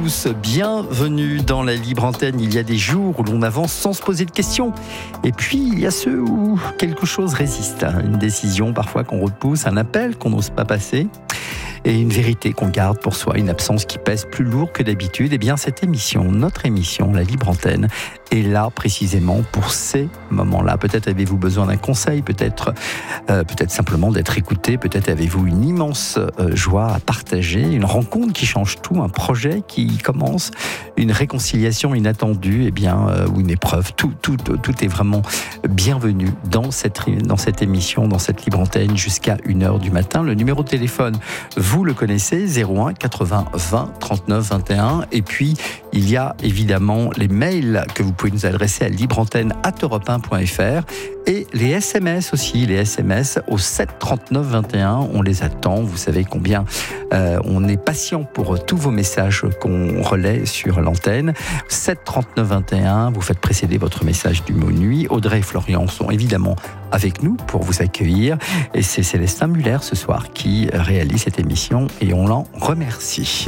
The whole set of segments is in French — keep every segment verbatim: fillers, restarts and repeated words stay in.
tous, bienvenue dans la Libre Antenne. Il y a des jours où l'on avance sans se poser de questions. Et puis, il y a ceux où quelque chose résiste. Une décision parfois qu'on repousse, un appel qu'on n'ose pas passer. Et une vérité qu'on garde pour soi, une absence qui pèse plus lourd que d'habitude. Eh bien, cette émission, notre émission, la Libre Antenne, est là précisément pour ces moments-là. Peut-être avez-vous besoin d'un conseil, peut-être, euh, peut-être simplement d'être écouté, peut-être avez-vous une immense euh, joie à partager, une rencontre qui change tout, un projet qui commence, une réconciliation inattendue, eh bien, euh, ou une épreuve. Tout, tout, tout est vraiment bienvenu dans cette, dans cette émission, dans cette Libre Antenne jusqu'à une heure du matin. Le numéro de téléphone, vous le connaissez, zéro un quatre-vingts vingt trente-neuf vingt et un. Et puis, il y a évidemment les mails que vous pouvez nous adresser à libreantenne arobase europe un point f r et les S M S aussi, les S M S au sept trente-neuf vingt et un. On les attend. Vous savez combien euh, on est patient pour tous vos messages qu'on relaie sur l'antenne. sept trente-neuf vingt et un. Vous faites précéder votre message du mot nuit. Audrey et Florian sont évidemment avec nous pour vous accueillir. Et c'est Célestin Muller ce soir qui réalise cette émission et on l'en remercie.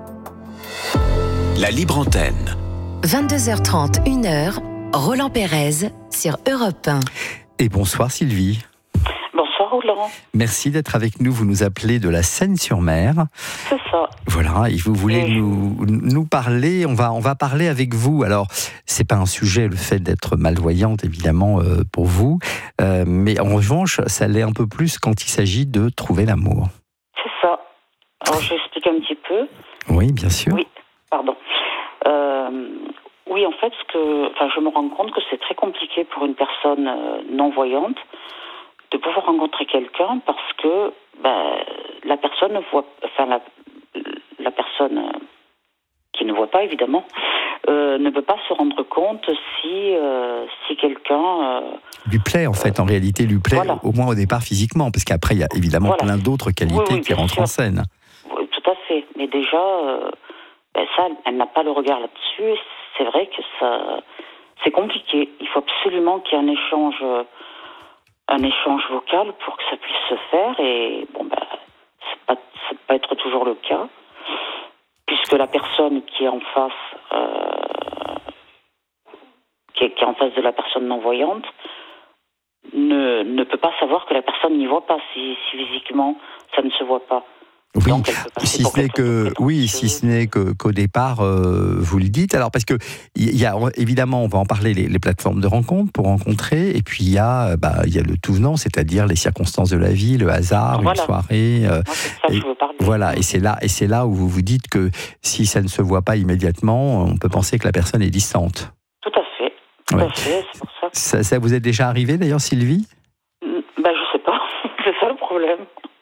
La Libre Antenne. vingt-deux heures trente, une heure, Roland Pérez sur Europe un. Et bonsoir Sylvie. Bonsoir Roland. Merci d'être avec nous. Vous nous appelez de la Seine-sur-Mer. C'est ça. Voilà, et vous voulez et nous, nous parler, on va, on va parler avec vous. Alors, c'est pas un sujet, le fait d'être malvoyante, évidemment, euh, pour vous, euh, mais en revanche, ça l'est un peu plus quand il s'agit de trouver l'amour. C'est ça. Alors, j'explique un petit peu. Oui, bien sûr. Oui, pardon. Euh, oui, en fait, ce que, enfin, je me rends compte que c'est très compliqué pour une personne euh, non-voyante de pouvoir rencontrer quelqu'un parce que ben, la personne ne voit, enfin la, la personne euh, qui ne voit pas évidemment euh, ne peut pas se rendre compte si euh, si quelqu'un euh, lui plaît en fait, en réalité lui plaît voilà. au moins au départ physiquement, parce qu'après il y a évidemment voilà. plein d'autres qualités oui, oui, qui rentrent sûr. en scène. Oui, tout à fait, mais déjà euh, ben ça, elle n'a pas le regard là-dessus. C'est vrai que ça, c'est compliqué. Il faut absolument qu'il y ait un échange. Euh, un échange vocal pour que ça puisse se faire et bon ben c'est pas, ça peut pas être toujours le cas puisque la personne qui est en face euh, qui, est, qui est en face de la personne non-voyante ne, ne peut pas savoir que la personne n'y voit pas si, si physiquement ça ne se voit pas. Oui, Donc, elle peut passer si pour ce n'est quelque chose que, de oui, si ce n'est que, qu'au départ, euh, vous le dites. Alors, parce que, il y a, évidemment, on va en parler, les, les plateformes de rencontres pour rencontrer, et puis il y a, bah, il y a le tout venant, c'est-à-dire les circonstances de la vie, le hasard, voilà. une soirée. Euh, Moi, c'est ça que et, je veux parler. voilà, et c'est là, et c'est là où vous vous dites que si ça ne se voit pas immédiatement, on peut penser que la personne est distante. Tout à fait, tout Ouais. à fait, c'est pour ça. Que... Ça, ça vous est déjà arrivé d'ailleurs, Sylvie ? Ben, je sais pas, c'est ça le problème.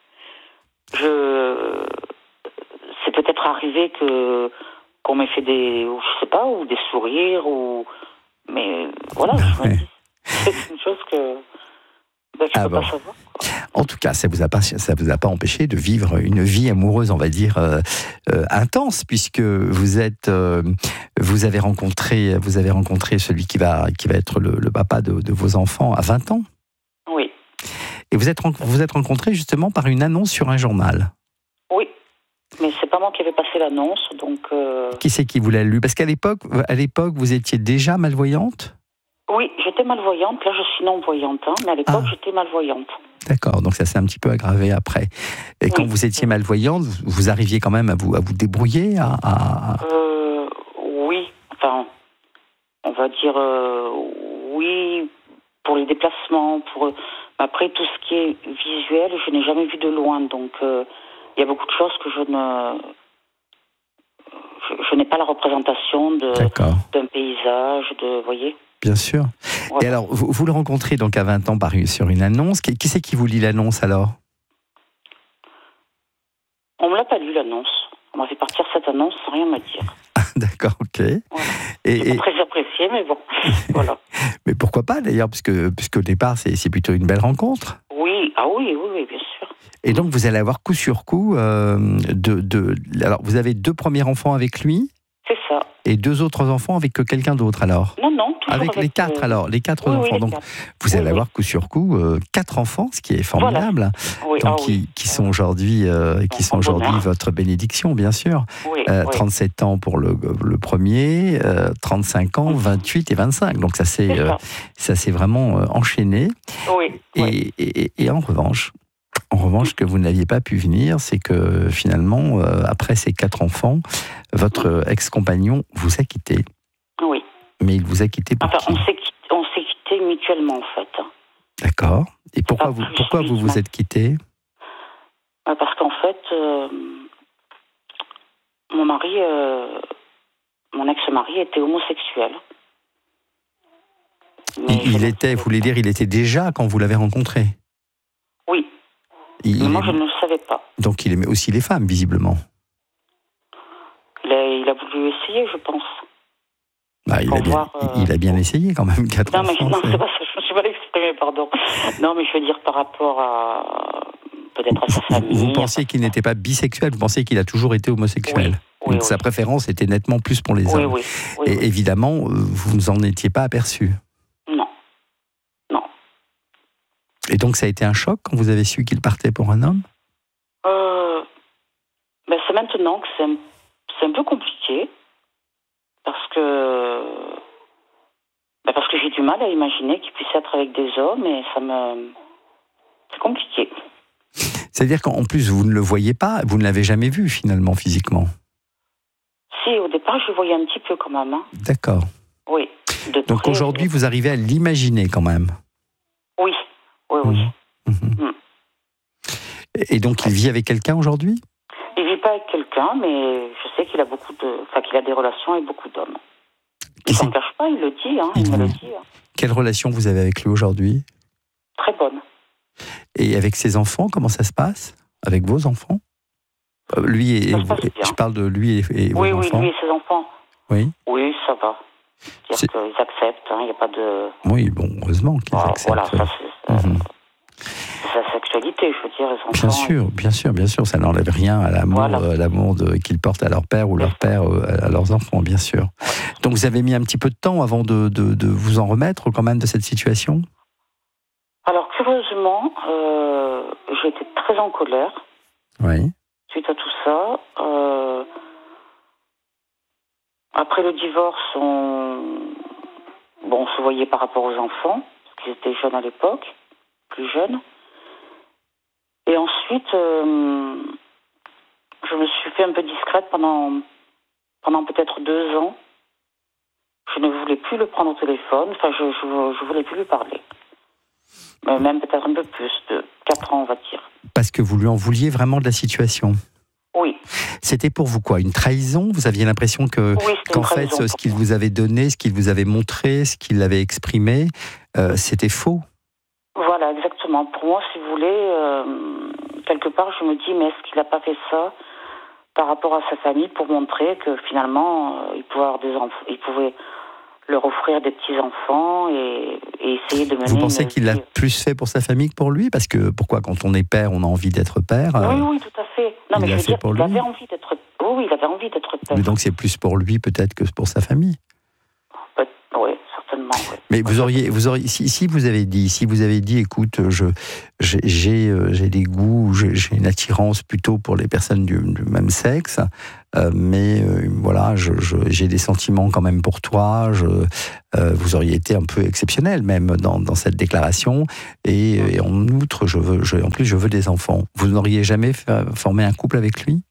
Je... C'est peut-être arrivé que qu'on m'ait fait des, ou je sais pas, ou des sourires, ou mais voilà, je me dis, c'est une chose que ben, je ah peux bon. pas savoir. Quoi. En tout cas, ça vous a pas, ça vous a pas empêché de vivre une vie amoureuse, on va dire euh, euh, intense, puisque vous êtes, euh, vous avez rencontré, vous avez rencontré celui qui va, qui va être le, le papa de, de vos enfants à vingt ans. Oui. Et vous êtes, vous êtes rencontré justement par une annonce sur un journal. Oui. Mais c'est pas moi qui avais passé l'annonce, donc. Euh... Qui c'est qui vous l'a lu ? Parce qu'à l'époque, à l'époque, vous étiez déjà malvoyante ? Oui, j'étais malvoyante. Là, je suis non-voyante, hein, mais à l'époque, ah. j'étais malvoyante. D'accord, donc ça s'est un petit peu aggravé après. Et quand oui. vous étiez malvoyante, vous arriviez quand même à vous, à vous débrouiller à, à... Euh, Oui, enfin, on va dire euh, oui pour les déplacements. Pour après tout ce qui est visuel, je n'ai jamais vu de loin, donc. Euh, Il y a beaucoup de choses que je ne... Je, je n'ai pas la représentation de, d'un paysage, de... Vous voyez ? Bien sûr. Voilà. Et alors, vous, vous le rencontrez donc à vingt ans par, sur une annonce. Qui, qui c'est qui vous lit l'annonce alors ? On ne me l'a pas lu l'annonce. On m'a fait partir cette annonce sans rien me dire. D'accord, ok. Voilà. Et, c'est pas très apprécié, mais bon, voilà. Mais pourquoi pas d'ailleurs, puisque, puisque au départ, c'est, c'est plutôt une belle rencontre. Oui, ah oui, oui, oui, bien sûr. Et donc, vous allez avoir coup sur coup euh, de, de... Alors, vous avez deux premiers enfants avec lui ? C'est ça. Et deux autres enfants avec quelqu'un d'autre, alors ? Non, non, toujours avec, avec les quatre, euh... alors, les quatre oui, enfants. Oui, les Donc, quatre. Vous allez oui, avoir oui. coup sur coup euh, quatre enfants, ce qui est formidable. Voilà. Oui. Donc, oh, qui, oui. qui sont aujourd'hui, euh, qui sont aujourd'hui votre bénédiction, bien sûr. Oui, euh, oui. trente-sept ans pour le, le premier, euh, trente-cinq ans, vingt-huit et vingt-cinq. Donc, ça s'est euh, ça. ça vraiment euh, enchaîné. Oui. Et, oui. Et, et, et en revanche, En revanche, ce que vous n'aviez pas pu venir, c'est que finalement, euh, après ces quatre enfants, votre ex-compagnon vous a quitté. Oui. Mais il vous a quitté pour enfin, qui? on s'est quitté, on s'est quitté mutuellement, en fait. D'accord. Et pourquoi vous, pourquoi vous vous êtes quittés? Parce qu'en fait, euh, mon mari, euh, mon ex-mari était homosexuel. Mais il, il était, vous voulez dire, il était déjà quand vous l'avez rencontré? Oui. Il, mais moi, il je ne le savais pas. Donc, il aimait aussi les femmes, visiblement. Il a, il a voulu essayer, je pense. Bah, il, a bien, voir, euh... il a bien essayé, quand même, quatre non, enfants. Mais, non, c'est pas ça, je ne me suis pas exprimée, pardon. Non, mais je veux dire par rapport à... peut-être à sa famille. Vous pensiez qu'il n'était pas bisexuel, vous pensiez qu'il a toujours été homosexuel. Oui, oui, Donc, oui. sa préférence était nettement plus pour les oui, hommes. Oui, oui, Et oui. évidemment, vous ne en étiez pas aperçu. Non. Non. Et donc, ça a été un choc quand vous avez su qu'il partait pour un homme? euh, ben C'est maintenant que c'est un, c'est un peu compliqué. Parce que... Ben parce que j'ai du mal à imaginer qu'il puisse être avec des hommes et ça me... C'est compliqué. C'est-à-dire qu'en plus, vous ne le voyez pas, vous ne l'avez jamais vu finalement, physiquement? Si, au départ, je le voyais un petit peu quand même. Hein. D'accord. Oui. Donc près, aujourd'hui, vous arrivez à l'imaginer quand même? Oui, oui, oui. Mmh. Mmh. Mmh. Et donc, il vit avec quelqu'un aujourd'hui? Il vit pas avec quelqu'un, mais je sais qu'il a beaucoup de... Enfin, qu'il a des relations avec beaucoup d'hommes. Il ne s'en cache pas, il le dit, hein, il, il me le dit. Hein. Quelle relation vous avez avec lui aujourd'hui? Très bonne. Et avec ses enfants, comment ça se passe? Avec vos enfants? euh, Lui et, et vous, je parle de lui et, et oui, vos oui, enfants. Oui, lui et ses enfants. Oui. Oui, ça va. C'est-à-dire qu'ils acceptent, il hein, n'y a pas de... Oui, bon, heureusement qu'ils ah, acceptent. Voilà, ça c'est... Mm-hmm. sa sexualité, je veux dire, les enfants. Bien sûr, bien sûr, bien sûr, ça n'enlève rien à l'amour, voilà. euh, l'amour de, qu'ils portent à leur père ou leur père euh, à leurs enfants, bien sûr. Donc vous avez mis un petit peu de temps avant de, de, de vous en remettre quand même de cette situation? Alors curieusement, euh, j'ai été très en colère. Oui. Suite à tout ça. Euh, après le divorce, on, bon, on se voyait par rapport aux enfants, parce qu'ils étaient jeunes à l'époque, plus jeunes. Et ensuite, euh, je me suis fait un peu discrète pendant, pendant peut-être deux ans. Je ne voulais plus le prendre au téléphone, enfin, je ne voulais plus lui parler. Mais même peut-être un peu plus, de quatre ans, on va dire. Parce que vous lui en vouliez vraiment de la situation? Oui. C'était pour vous quoi? Une trahison? Vous aviez l'impression que, oui, qu'en fait, ce qu'il vous avait donné, ce qu'il vous avait montré, ce qu'il avait exprimé, euh, c'était faux? Voilà, exactement. Pour moi, si vous voulez, euh, quelque part, je me dis, mais est-ce qu'il n'a pas fait ça par rapport à sa famille pour montrer que finalement, euh, il pouvait avoir des enfants, il pouvait leur offrir des petits-enfants et, et essayer de mener... Vous pensez qu'il l'a plus fait pour sa famille que pour lui? Parce que pourquoi, quand on est père, on a envie d'être père? Oui, oui, tout à fait. Non, il mais je l'a veux fait dire, pour il lui. avait envie d'être... Oui, oui, il avait envie d'être père. Mais donc c'est plus pour lui peut-être que pour sa famille? Oui, certainement. Oui. Mais vous auriez, vous auriez, si, si vous avez dit, si vous avez dit, écoute, je, j'ai, j'ai, j'ai des goûts, j'ai, j'ai une attirance plutôt pour les personnes du, du même sexe, euh, mais euh, voilà, je, je, j'ai des sentiments quand même pour toi. Je, euh, vous auriez été un peu exceptionnel même dans, dans cette déclaration. Et, et en outre, je veux, je, en plus, je veux des enfants. Vous n'auriez jamais fait, formé un couple avec lui?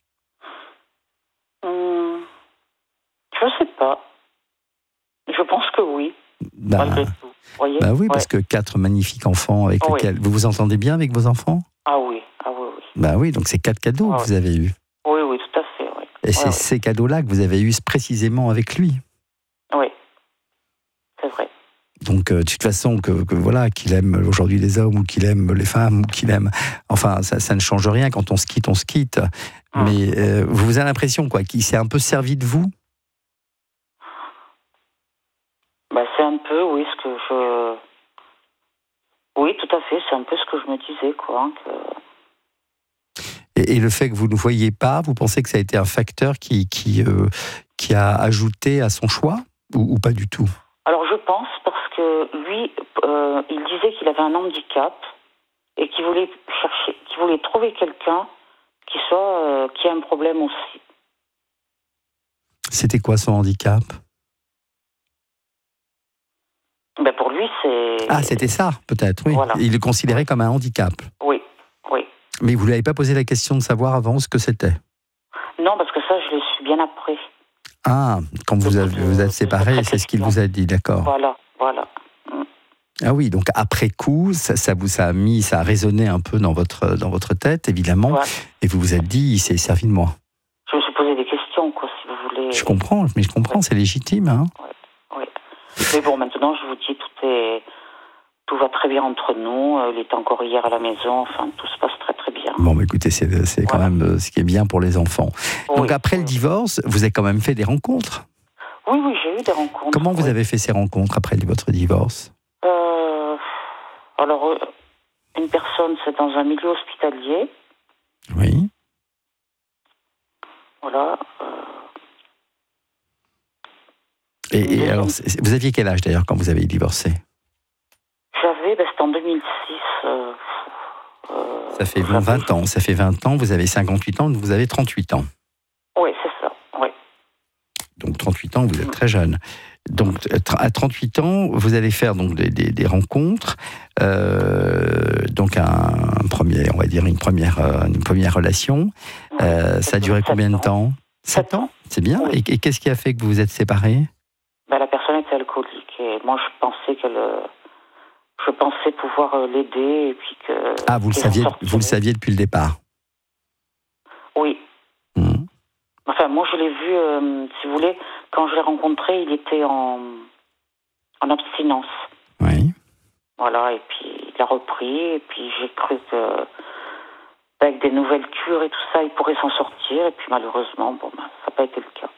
hum, Je sais pas. Je pense que oui. Bah, malgré tout. Voyez bah oui, ouais. Parce que quatre magnifiques enfants avec oh lesquels... Oui. Vous vous entendez bien avec vos enfants? Ah oui, ah oui, oui. Bah oui, donc c'est quatre cadeaux ah, que vous oui. avez eus. Oui, oui, tout à fait, oui. Et ouais, c'est oui. ces cadeaux-là que vous avez eus précisément avec lui. Oui, c'est vrai. Donc, euh, de toute façon, que, que voilà, qu'il aime aujourd'hui les hommes ou qu'il aime les femmes ou qu'il aime... Enfin, ça, ça ne change rien. Quand on se quitte, on se quitte. Hum. Mais euh, vous avez l'impression, quoi, qu'il s'est un peu servi de vous? Bah, c'est un peu, oui, ce que je... Oui, tout à fait, c'est un peu ce que je me disais, quoi. Hein, que... et, et le fait que vous ne voyiez pas, vous pensez que ça a été un facteur qui, qui, euh, qui a ajouté à son choix ou, ou pas du tout? Alors je pense parce que lui, euh, il disait qu'il avait un handicap et qu'il voulait chercher, qu'il voulait trouver quelqu'un qui soit, euh, qui a un problème aussi. C'était quoi son handicap? Ben pour lui, c'est... Ah, c'était ça, peut-être, oui. Voilà. Il le considérait comme un handicap. Oui, oui. Mais vous ne lui avez pas posé la question de savoir avant ce que c'était? Non, parce que ça, je l'ai su bien après. Ah, quand vous avez, vous êtes séparés, c'est ce qu'il vous a dit, d'accord. Voilà, voilà. Ah oui, donc après coup, ça, ça vous ça a mis, ça a résonné un peu dans votre, dans votre tête, évidemment, Ouais. et vous vous êtes dit, il s'est servi de moi. Je me suis posé des questions, quoi, si vous voulez. Je comprends, mais je comprends, Ouais. c'est légitime, hein. Oui. Mais bon, maintenant, je vous dis, tout est, tout va très bien entre nous. Il était encore hier à la maison. Enfin, tout se passe très, très bien. Bon, mais écoutez, c'est, c'est quand Voilà. même euh, ce qui est bien pour les enfants. Donc Oui, après oui. le divorce, vous avez quand même fait des rencontres. Oui, oui, j'ai eu des rencontres. Comment vous oui. avez fait ces rencontres après votre divorce? Euh, alors, euh, une personne, c'est dans un milieu hospitalier. Oui. Voilà. Euh, Et, et Deuxième. alors, c'est- vous aviez quel âge d'ailleurs quand vous avez divorcé? j'avais, ben, c'était en deux mille six. Euh, euh, Ça fait j'avais- vingt ans. Ça fait vingt ans, vous avez cinquante-huit ans, vous avez trente-huit ans. Oui, c'est ça. Oui. Donc trente-huit ans, vous êtes très jeune. Donc à trente-huit ans, vous allez faire donc des, des, des rencontres, euh, donc un, un premier, on va dire une première, euh, une première relation. Euh, ça a duré combien de temps? Sept ans, c'est bien. Oui. Et, et qu'est-ce qui a fait que vous vous êtes séparés? Ben, la personne était alcoolique et moi, je pensais qu'elle, euh, je pensais pouvoir euh, l'aider et puis que. Ah, vous le qu'elle saviez, en sortirait. vous le saviez depuis le départ. Oui. Mmh. Enfin, moi, je l'ai vu, euh, si vous voulez, quand je l'ai rencontré, il était en, en abstinence. Oui. Voilà, et puis il a repris, et puis j'ai cru que, avec des nouvelles cures et tout ça, il pourrait s'en sortir, et puis malheureusement, bon, ben, ça n'a pas été le cas.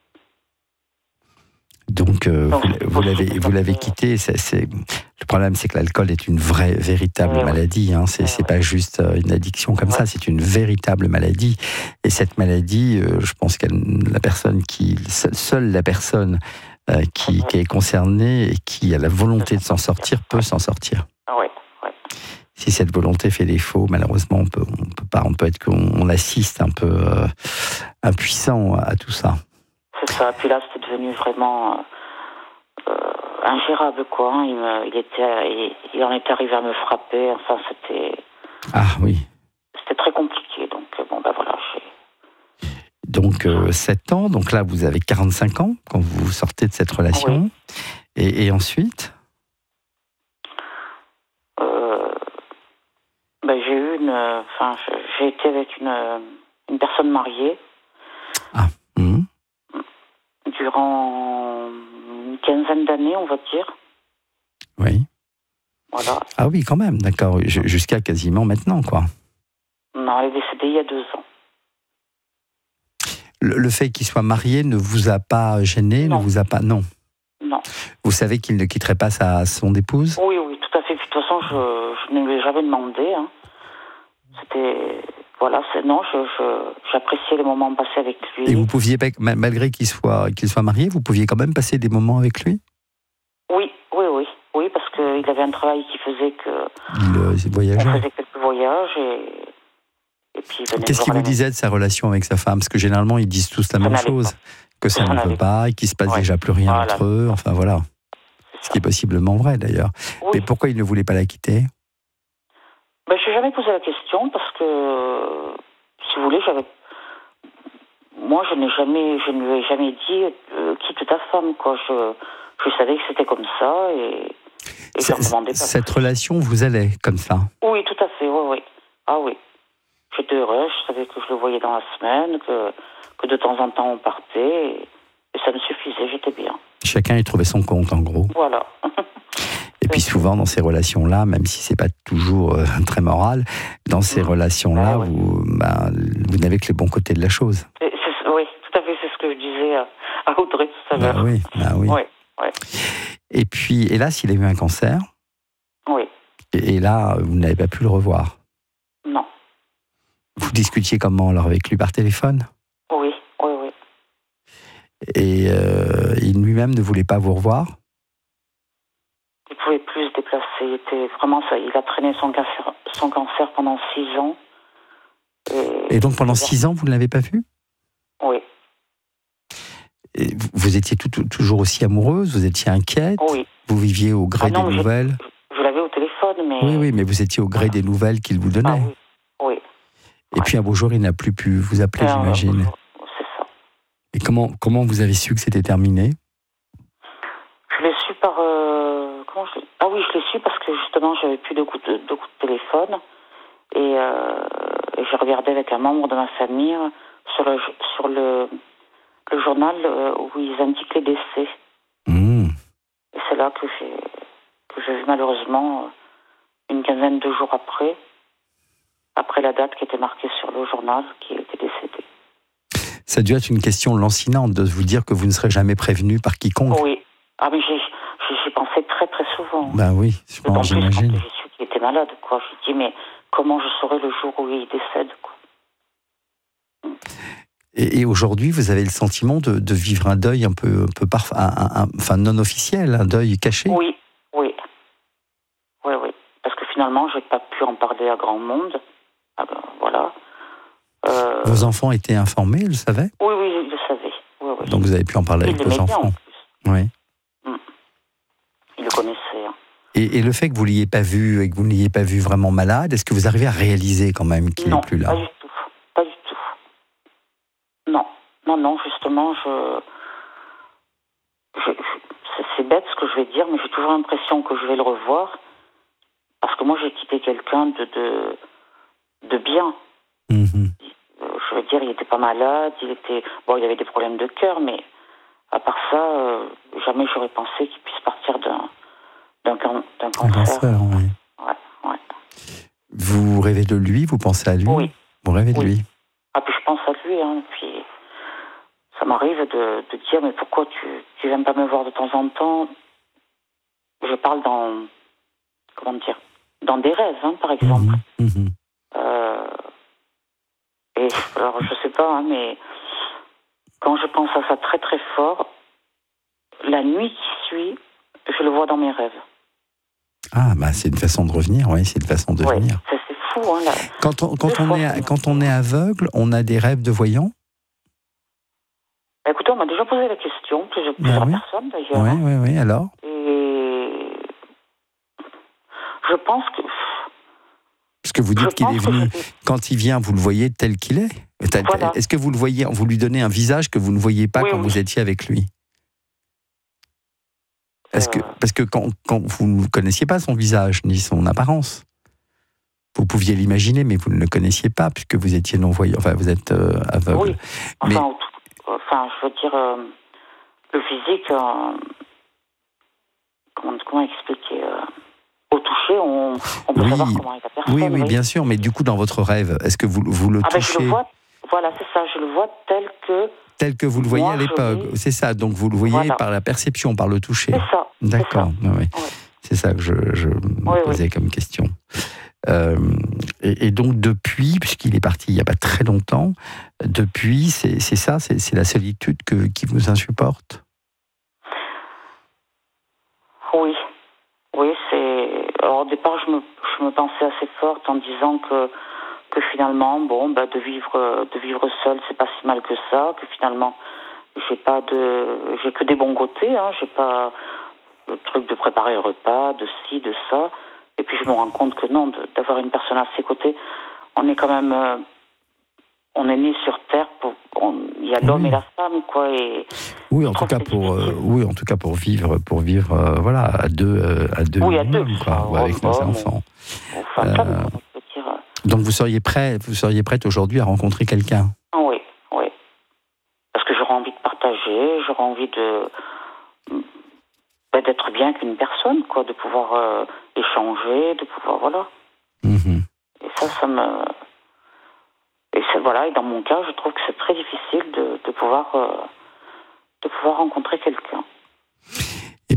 Donc, euh, Donc, vous, c'est vous l'avez, possible, vous l'avez parce que- quitté. C'est, c'est... Le problème, c'est que l'alcool est une vraie, véritable Ouais, ouais. maladie. Hein. C'est, Ouais, c'est ouais. pas juste euh, une addiction comme Ouais. ça. C'est une véritable maladie. Et cette maladie, euh, je pense que la personne qui, seule, seule la personne euh, qui, Ouais. qui est concernée et qui a la volonté de s'en sortir peut s'en sortir. Ah ouais, ouais. Si cette volonté fait défaut, malheureusement, on peut, on peut pas. On peut être qu'on on assiste un peu euh, impuissant à tout ça. C'est ça, puis là, c'était devenu vraiment euh, euh, ingérable, quoi. hein. Il, me- il, était, il, il en était arrivé à me frapper, enfin, c'était, Ah oui. c'était très compliqué, donc euh, bon, ben voilà, j'ai... Donc, euh, sept ans, donc là, vous avez quarante-cinq ans quand vous sortez de cette relation. Et, et ensuite Euh, ben, j'ai eu une... Enfin, j'ai été avec une, une personne mariée hum, durant une quinzaine d'années, on va dire. Oui. Voilà. Ah oui, quand même, d'accord. Ju- Jusqu'à quasiment maintenant, quoi. Non, elle est décédée il y a deux ans. Le, le fait qu'il soit marié ne vous a pas gêné, Non. ne vous a pas... Non. Non. Vous savez qu'il ne quitterait pas sa, son épouse? Oui, oui, tout à fait. Puis, de toute façon, je, je ne lui ai jamais demandé. Hein. C'était... Voilà, c'est, non, je, je, j'appréciais les moments passés avec lui. Et vous pouviez, pas- ma- malgré qu'il soit, qu'il soit marié, vous pouviez quand même passer des moments avec lui? Oui, oui, oui. Oui, parce qu'il avait un travail qui faisait que... Il euh, il On voyageait. faisait quelques voyages et... Et puis, il venait Qu'est-ce me qu'il voir à vous la disait de sa relation avec sa femme? Parce que généralement, ils disent tous la Ça même n'allait chose. Que ça Ça ne n'allait veut pas, et qu'il se passe Ouais. déjà plus rien Voilà. entre eux. Enfin, voilà. maison. Ce qui est possiblement vrai, d'ailleurs. Oui. Mais pourquoi il ne voulait pas la quitter? Ben, je n'ai jamais posé la question parce que, si vous voulez, j'avais. Moi, je n'ai jamais, je ne lui ai jamais dit euh, quitte ta femme, quoi. Je, je savais que c'était comme ça et, et je ne demandais pas. Cette relation vous allait comme ça? Oui, tout à fait, oui, oui. Ah oui. J'étais heureuse, je savais que je le voyais dans la semaine, que, que de temps en temps on partait et, et ça me suffisait, j'étais bien. Chacun y trouvait son compte, en gros. Voilà. Et puis souvent, dans ces relations-là, même si c'est pas toujours euh, très moral, dans ces Mmh. relations-là, Ah ouais. vous, ben, vous n'avez que les bons côtés de la chose. C'est- c'est- oui, tout à fait, c'est ce que je disais à, à Audrey tout à Ben l'heure. oui, ben oui. Oui, oui, Et puis, hélas, il a eu un cancer. oui. Et, et là, vous n'avez pas pu le revoir. Non. Vous discutiez comment alors avec lui par téléphone? Oui, oui, oui. Et euh, il lui-même ne voulait pas vous revoir? pouvait plus se déplacer. Il était vraiment ça. Il a traîné son cancer, son cancer pendant six ans. Et, et donc pendant six ans, vous ne l'avez pas vu? Oui. Et vous, vous étiez tout, tout, toujours aussi amoureuse? Vous étiez inquiète? Oui. Vous viviez au gré ah non, des nouvelles? Je, je l'avais au téléphone, mais... Oui, oui, mais vous étiez au gré des nouvelles qu'il vous donnait. Ah, oui. oui. Et ouais. Puis un beau jour, il n'a plus pu vous appeler, ah, j'imagine. C'est ça. Et comment, comment vous avez su que c'était terminé? Je l'ai su par... Euh, comment je... Ah oui, je l'ai su parce que justement, j'avais plus de coups de, de, coups de téléphone. Et, euh, et je regardais avec un membre de ma famille sur le, sur le, le journal où ils indiquent les décès. Mmh. Et c'est là que j'ai, que j'ai vu malheureusement une quinzaine de jours après, après la date qui était marquée sur le journal, qui était décédé. Ça a dû être une question lancinante de vous dire que vous ne serez jamais prévenu par quiconque. Oui. Ah mais j'ai, j'ai, j'ai pensé très très souvent. Ben oui, je pense, j'imagine. Quand j'ai su qu'il était malade, quoi. Je me dis mais comment je saurais le jour où il décède, quoi. Et, et aujourd'hui, vous avez le sentiment de, de vivre un deuil un peu, un peu parf- un, un, un, enfin non officiel, un deuil caché? Oui, oui, oui, oui. Parce que finalement, j'ai pas pu en parler à grand monde. Ah ben, voilà. Euh... Vos enfants étaient informés, ils le savaient? Oui, oui, ils le savaient. Oui, oui. Donc vous avez pu en parler ils avec vos enfants. Bien, en plus. Oui. Mmh. Ils le connaissaient. Hein. Et, et le fait que vous ne l'ayez pas vu et que vous ne l'ayez pas vu vraiment malade, est-ce que vous arrivez à réaliser quand même qu'il n'est plus là? Non, pas du tout. Pas du tout. Non, non, non, justement, je... je, je c'est, c'est bête ce que je vais dire, mais j'ai toujours l'impression que je vais le revoir. Parce que moi, j'ai quitté quelqu'un de, de, de bien. Mmh. Je veux dire, il n'était pas malade, il était... Bon, il avait des problèmes de cœur, mais à part ça, euh, jamais j'aurais pensé qu'il puisse partir d'un, d'un, can... d'un cancer. Un cancer, oui. Ouais, ouais. Vous rêvez de lui? Vous pensez à lui? Oui. Vous rêvez de oui. lui? Ah, puis je pense à lui, hein, puis ça m'arrive de, de dire, mais pourquoi tu, tu viens pas me voir de temps en temps? Je parle dans... Comment dire? Dans des rêves, hein, par exemple. Mmh. Mmh. Euh... Et alors, je sais pas, hein, mais quand je pense à ça très très fort, la nuit qui suit, je le vois dans mes rêves. Ah, bah c'est une façon de revenir, oui, c'est une façon de ouais, venir. Ça, c'est fou, hein, là. Quand on, quand, on est, quand on est aveugle, on a des rêves de voyants? Écoutez, on m'a déjà posé la question, plusieurs, plusieurs ah, oui. personnes d'ailleurs. Oui, oui, oui, alors? Et je pense que... Parce que vous dites qu'il est venu, je... quand il vient, vous le voyez tel qu'il est. Voilà. Est-ce que vous le voyez, vous lui donnez un visage que vous ne voyez pas oui, quand oui. vous étiez avec lui? Est-ce euh... que, parce que quand, quand vous ne connaissiez pas son visage, ni son apparence, vous pouviez l'imaginer, mais vous ne le connaissiez pas, puisque vous étiez non-voyant, enfin vous êtes euh, aveugle. Oui, enfin, mais... enfin je veux dire, euh, le physique, euh, comment, comment expliquer euh... Au toucher, on, on peut oui, savoir comment est la personne. Oui, oui, oui, bien sûr, mais du coup, dans votre rêve, est-ce que vous, vous le ah touchez ben je le vois, voilà, c'est ça, je le vois tel que... Tel que vous le voyez moi, à l'époque, vais... c'est ça, donc vous le voyez voilà. par la perception, par le toucher. C'est ça. D'accord, c'est ça. oui. Oui. C'est ça que je, je me oui, posais oui. comme question. Euh, et, et donc depuis, puisqu'il est parti il n'y a pas très longtemps, depuis, c'est, c'est ça, c'est, c'est la solitude que, qui vous insupporte? Oui. Oui, c'est... Alors, au départ, je me, je me pensais assez forte en disant que, que finalement, bon, bah, de vivre, de vivre seule, c'est pas si mal que ça, que finalement, j'ai pas de, j'ai que des bons côtés, hein, j'ai pas le truc de préparer le repas, de ci, de ça. Et puis, je me rends compte que non, de, d'avoir une personne à ses côtés, on est quand même, euh, on est né sur Terre pour, il y a l'homme oui. et la femme, quoi, et... Oui, en tout cas pour, euh, oui, en tout cas pour vivre, pour vivre, euh, voilà, à deux, euh, à deux, oui, à deux, quoi, ou avec nos enfants. Enfin, euh, femme, dire... Donc vous seriez prêt, vous seriez prête aujourd'hui à rencontrer quelqu'un? Oui, oui. Parce que j'aurais envie de partager, j'aurais envie de bah, d'être bien qu'une personne, quoi, de pouvoir euh, échanger, de pouvoir, voilà. Mmh. Et ça, ça me... Et c'est, voilà, et dans mon cas, je trouve que c'est très difficile de, de pouvoir... Euh, de pouvoir rencontrer quelqu'un. Et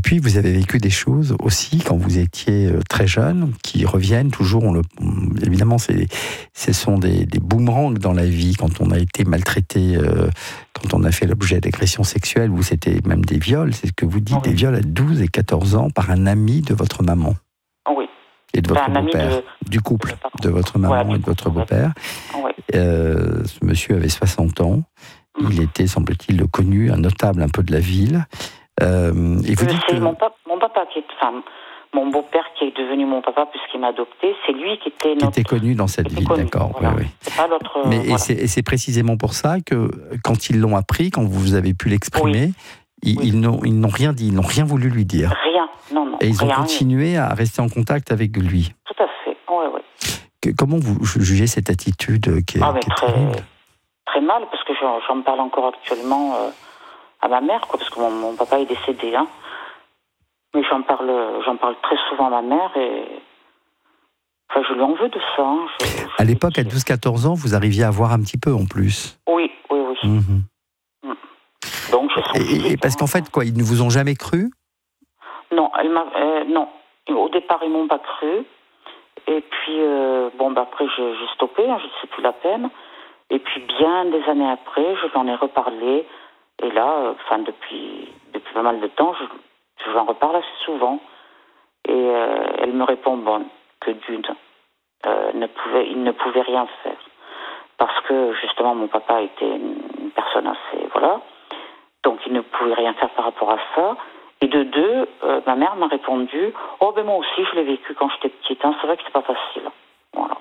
puis, vous avez vécu des choses aussi quand vous étiez très jeune, qui reviennent toujours. On le, évidemment, c'est, ce sont des, des boomerangs dans la vie. Quand on a été maltraité, euh, quand on a fait l'objet d'agressions sexuelles, ou c'était même des viols, c'est ce que vous dites, oui. Des viols à douze et quatorze ans par un ami de votre maman. Oui. Et de votre beau-père, de... du couple, de votre maman voilà, et de votre beau-père. Oui. Euh, ce monsieur avait soixante ans. Mmh. Il était, semble-t-il, connu, un notable un peu de la ville. Euh, et vous dites c'est que... mon, papa, mon papa qui est, enfin, mon beau-père qui est devenu mon papa puisqu'il m'a adopté, c'est lui qui était notre... Qui était connu dans cette ville, connu, d'accord. Voilà. Oui, oui. C'est pas l'autre. Mais voilà. et, c'est, et c'est précisément pour ça que quand ils l'ont appris, quand vous avez pu l'exprimer, oui. Ils, oui. ils, n'ont, ils n'ont rien dit, ils n'ont rien voulu lui dire. Rien, non, non. Et ils rien, ont continué rien. à rester en contact avec lui. Tout à fait, oui, oui. Que, comment vous jugez cette attitude qui est, ah, mais qui est très, terrible très mal, parce que j'en, j'en parle encore actuellement euh, à ma mère, quoi, parce que mon, mon papa est décédé, hein. Mais j'en parle, j'en parle très souvent à ma mère et enfin, je lui en veux de ça. Hein. Je, je à l'époque, à douze quatorze ans, vous arriviez à voir un petit peu en plus. Oui, oui, oui. Mmh. Donc, je et, et parce qu'en fait, quoi, ils ne vous ont jamais cru ? Non, elle m'a, euh, non. Au départ, ils m'ont pas cru. Et puis, euh, bon, bah après, j'ai, j'ai stoppé. Hein, je ne sais plus la peine. Et puis, bien des années après, je lui en ai reparlé. Et là, enfin, euh, depuis, depuis pas mal de temps, je Je lui en reparle assez souvent. Et euh, elle me répond bon, que d'une, euh, ne pouvait, il ne pouvait rien faire. Parce que, justement, mon papa était une personne assez... Voilà. Donc, il ne pouvait rien faire par rapport à ça. Et de deux, euh, ma mère m'a répondu oh, ben moi aussi, je l'ai vécu quand j'étais petite. Hein. C'est vrai que c'est pas facile. Voilà.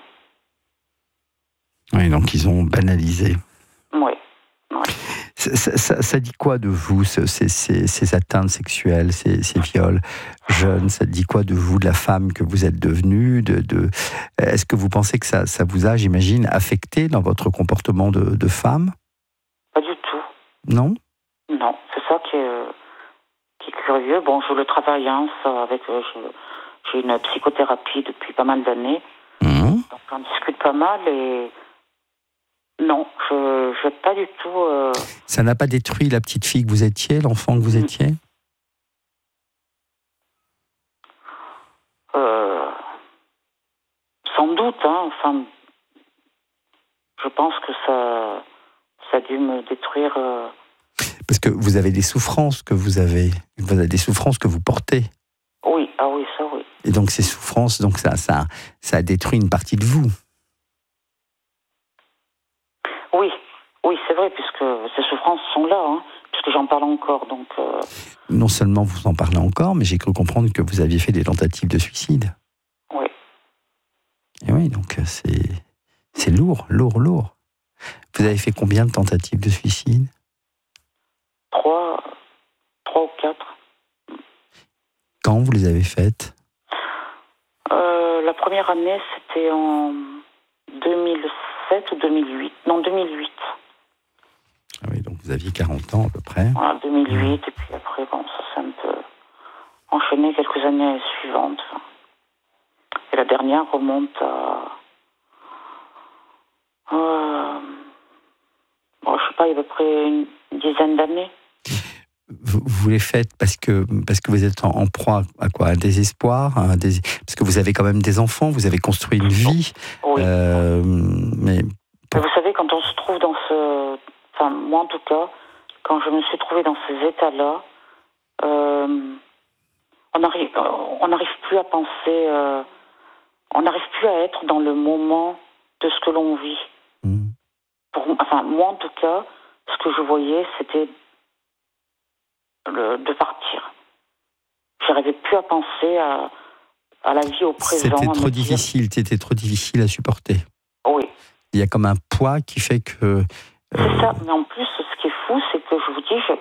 Oui, donc ils ont banalisé. Oui. Ouais. Ça, ça, ça dit quoi de vous, ces, ces, ces atteintes sexuelles, ces, ces viols jeunes? Ça dit quoi de vous, de la femme que vous êtes devenue de, de... Est-ce que vous pensez que ça, ça vous a, j'imagine, affecté dans votre comportement de, de femme? Pas du tout. Non? Non, c'est ça qui est, qui est curieux. Bon, je le travaille, hein, ça, avec, euh, je, j'ai une psychothérapie depuis pas mal d'années. Mmh. Donc on discute pas mal et... Non, je n'ai pas du tout... Euh... Ça n'a pas détruit la petite fille que vous étiez, l'enfant que vous étiez ? euh... Sans doute, hein. Enfin, je pense que ça, ça a dû me détruire... Euh... Parce que vous avez des souffrances que vous avez, vous avez des souffrances que vous portez. Oui, ah oui, ça oui. Et donc ces souffrances, donc ça, ça, ça a détruit une partie de vous. Oui, oui, c'est vrai, puisque ces souffrances sont là, hein, puisque j'en parle encore, donc... Euh... Non seulement vous en parlez encore, mais j'ai cru comprendre que vous aviez fait des tentatives de suicide. Oui. Et oui, donc c'est, c'est lourd, lourd, lourd. Vous avez fait combien de tentatives de suicide ? Trois, trois ou quatre. Quand vous les avez faites ? euh, La première année, c'était en deux mille sept ou deux mille huit. Non, deux mille huit. Ah oui, donc vous aviez quarante ans à peu près. Voilà, deux mille huit, mmh. Et puis après, bon, ça s'est un peu enchaîné quelques années suivantes. Et la dernière remonte à... Euh, bon, je sais pas, il y a à peu près une dizaine d'années. Vous, vous les faites parce que, parce que vous êtes en, en proie à quoi ? Un désespoir un dés... Parce que vous avez quand même des enfants, vous avez construit une vie. Oui. Euh, mais... mais vous savez, quand on se trouve dans ce... Enfin, moi en tout cas, quand je me suis trouvée dans ces états-là, euh, on n'arrive on n'arrive plus à penser... Euh, on n'arrive plus à être dans le moment de ce que l'on vit. Mmh. Pour, enfin, moi en tout cas, ce que je voyais, c'était... Le, de partir. Je n'arrivais plus à penser à, à la vie au présent. C'était trop difficile, c'était trop difficile à supporter. Oui. Il y a comme un poids qui fait que... Euh... C'est ça, mais en plus, ce qui est fou, c'est que je vous dis, je...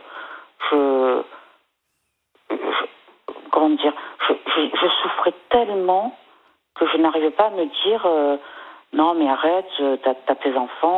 je, je comment dire je, je, je souffrais tellement que je n'arrivais pas à me dire euh, non, mais arrête, t'as, t'as tes enfants,